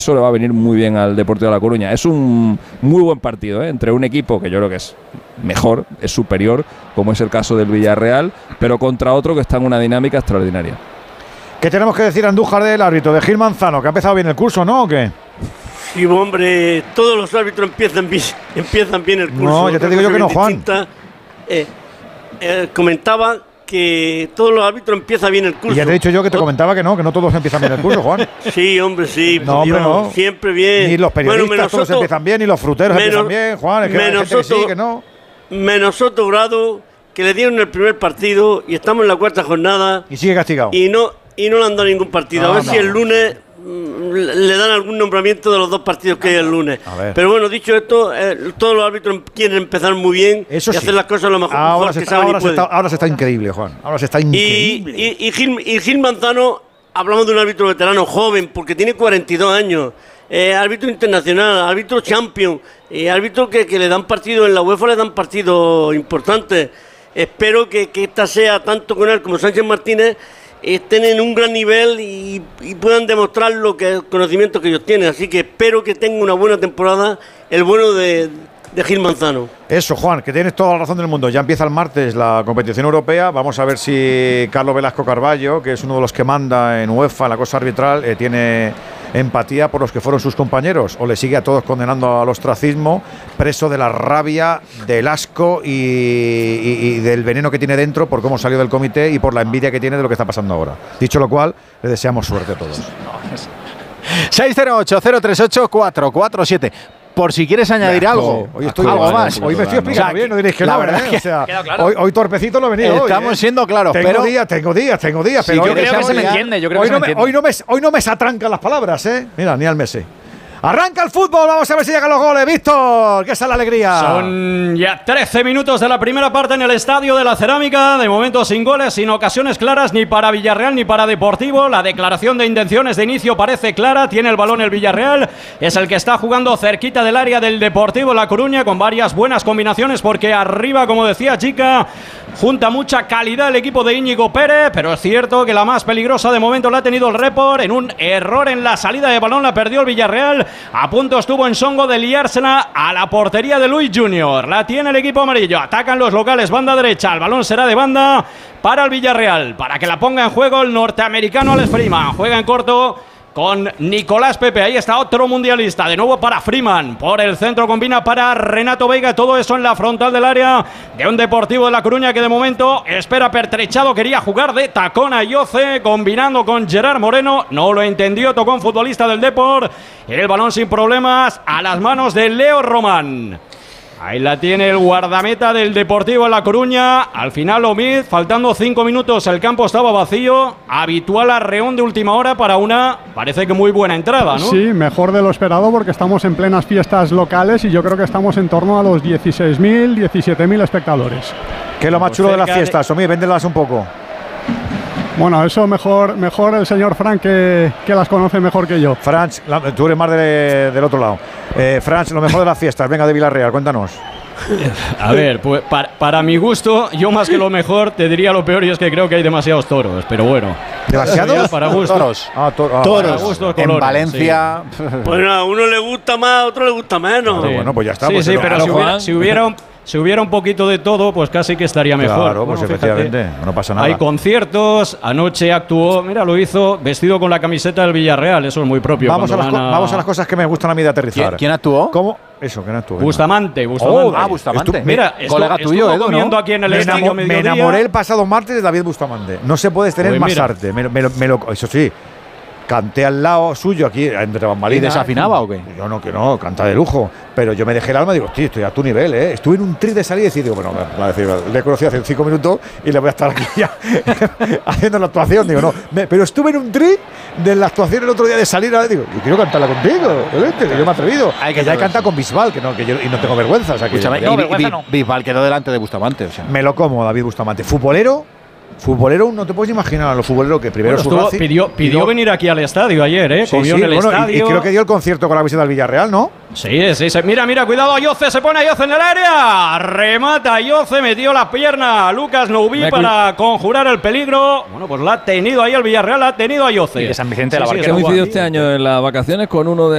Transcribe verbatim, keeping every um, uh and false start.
Eso le va a venir muy bien al Deportivo de La Coruña. Es un muy buen partido, ¿eh? Entre un equipo que yo creo que es mejor, es superior, como es el caso del Villarreal, pero contra otro que está en una dinámica extraordinaria. ¿Qué tenemos que decir, Andújar, del árbitro, de Gil Manzano, que ha empezado bien el curso, ¿no? ¿O qué? Sí, hombre, todos los árbitros empiezan bien, empiezan bien el curso. No, ya te digo yo que no, Juan. Eh, eh, comentaba que todos los árbitros empiezan bien el curso. Y ya te he dicho yo que te comentaba que no, que no todos empiezan bien el curso, Juan. Sí, hombre, sí. No, hombre, no. Siempre bien. Ni los periodistas bueno, todos Otto, empiezan bien, ni los fruteros menos, empiezan bien, Juan. Es que menos hay gente Otto, que sí, que no. Menos Otto Grado, que le dieron el primer partido y estamos en la cuarta jornada. Y sigue castigado. Y no, y no le han dado ningún partido. No, a ver no. si el lunes le dan algún nombramiento de los dos partidos que hay el lunes. Pero bueno, dicho esto, eh, todos los árbitros quieren empezar muy bien Eso y sí. hacer las cosas lo mejor, ahora mejor se que está, saben ahora y se pueden. está, ahora se está increíble, Juan. Ahora se está increíble. Y, y, y, Gil, y Gil Manzano, hablamos de un árbitro veterano joven, porque tiene cuarenta y dos años. Eh, árbitro internacional, árbitro champion, eh, árbitro que, que le dan partido en la UEFA, le dan partidos importantes. Espero que, que esta sea, tanto con él como Sánchez Martínez, estén en un gran nivel y, y puedan demostrar lo que el conocimiento que ellos tienen. Así que espero que tenga una buena temporada el bueno de, de Gil Manzano. Eso, Juan, que tienes toda la razón del mundo. Ya empieza el martes la competición europea. Vamos a ver si Carlos Velasco Carballo, que es uno de los que manda en UEFA en la cosa arbitral, eh, tiene empatía por los que fueron sus compañeros, o le sigue a todos condenando al ostracismo, preso de la rabia, del asco y, y, y del veneno que tiene dentro por cómo salió del comité y por la envidia que tiene de lo que está pasando ahora. Dicho lo cual, le deseamos suerte a todos. seis cero ocho, cero tres ocho, cuatro cuatro siete. Por si quieres añadir Blasco. algo, hoy estoy algo bueno, más. Hoy me estoy explicando o sea, bien, no diréis que la no, verdad ¿eh? que o sea, claro. hoy, hoy torpecito lo he venido. Estamos hoy, ¿eh? siendo claros, tengo pero días, tengo días, tengo días, sí, pero yo hoy, creo que se me entiende, yo creo hoy, que no se me me, entiende. hoy no me hoy no me se atrancan las palabras, ¿eh? Mira, ni al Messi. Arranca el fútbol, vamos a ver si llegan los goles, Víctor, que esa es la alegría. Son ya trece minutos de la primera parte en el Estadio de la Cerámica, de momento sin goles, sin ocasiones claras ni para Villarreal ni para Deportivo. La declaración de intenciones de inicio parece clara, tiene el balón el Villarreal, es el que está jugando cerquita del área del Deportivo La Coruña con varias buenas combinaciones porque arriba, como decía Chica, junta mucha calidad el equipo de Íñigo Pérez, pero es cierto que la más peligrosa de momento la ha tenido el Report, en un error en la salida de balón la perdió el Villarreal. A punto estuvo en Songo de liársela a la portería de Luis Junior. La tiene el equipo amarillo. Atacan los locales, banda derecha. El balón será de banda para el Villarreal. Para que la ponga en juego el norteamericano Alex Freeman. Juega en corto con Nicolás Pepe. Ahí está otro mundialista. De nuevo para Freeman. Por el centro combina para Renato Veiga. Todo eso en la frontal del área de un Deportivo de La Coruña que de momento espera pertrechado. Quería jugar de tacón a Yoce, combinando con Gerard Moreno. No lo entendió. Tocó un futbolista del Depor. El balón sin problemas a las manos de Leo Román. Ahí la tiene el guardameta del Deportivo La Coruña. Al final Omid, faltando cinco minutos, el campo estaba vacío. Habitual arreón de última hora para una, parece que muy buena entrada, ¿no? Sí, mejor de lo esperado porque estamos en plenas fiestas locales y yo creo que estamos en torno a los dieciséis mil, diecisiete mil espectadores. ¿Qué es lo más chulo de las fiestas, Omid? Véndelas un poco. Bueno, eso mejor, mejor el señor Frank que, que las conoce mejor que yo. Franz, la, tú eres más de, del otro lado. Eh, Franz, lo mejor de las fiestas, venga, de Villarreal, cuéntanos. A ver, pues para, para mi gusto, yo más que lo mejor te diría lo peor y es que creo que hay demasiados toros, pero bueno. ¿Demasiados? Para gusto. Toros. Ah, to ah, toros. Para gusto, en colores, Valencia. Sí. Bueno, a uno le gusta más, a otro le gusta menos. Sí. Bueno, pues ya está. Sí, pues sí, no, pero claro, si hubiera, si, hubiera un, si hubiera un poquito de todo, pues casi que estaría mejor. Claro, pues bueno, efectivamente, fíjate, no pasa nada. Hay conciertos, anoche actuó, mira, lo hizo vestido con la camiseta del Villarreal, eso es muy propio. Vamos, a las, a... vamos a las cosas que me gustan a mí de aterrizar. ¿Quién, ¿quién actuó? ¿Cómo? Eso, ¿quién actuó? Bustamante, Bustamante. Oh, ah, Bustamante. Estu Mira, colega estu tuyo, Edu, comiendo ¿no? aquí en el Me, estadio enamo me mediodía. enamoré el pasado martes de David Bustamante. No se puede tener Pues más mira. arte. Me, me, me lo, eso sí, canté al lado suyo aquí entre bambalinas. ¿Y desafinaba o qué? Yo no, que no, canta de lujo. Pero yo me dejé el alma y digo, tío, estoy a tu nivel, ¿eh? Estuve en un tri de salida y decir, digo, bueno, va a decir, le conocí hace cinco minutos y le voy a estar aquí ya haciendo la actuación. Digo, no, me, pero estuve en un tri de la actuación el otro día de salir. Digo, yo quiero cantarla contigo, que yo me he atrevido. Hay que que ya he saber, cantado sí. con Bisbal, que no, que yo y no tengo vergüenza. O sea, que Escúchame, yo, y, vergüenza y, no. Bisbal quedó delante de Bustamante. O sea. Me lo como, David Bustamante. Futbolero. Futbolero, no te puedes imaginar a los futboleros que primero Bueno, su estuvo, Racing, pidió, pidió venir aquí al estadio ayer, ¿eh? Sí, Comió sí, en el bueno, estadio. y, y creo que dio el concierto con la visita del Villarreal, ¿no? Sí, sí, sí. Mira, mira, cuidado, Ayoce, se pone Ayoce en el área. Remata Ayoce, metió la pierna a Lucas Noubi para conjurar el peligro. Bueno, pues la ha tenido ahí el Villarreal, la ha tenido Ayoce. Y de San Vicente de la sí, Barquera. Coincidió este año en las vacaciones con uno de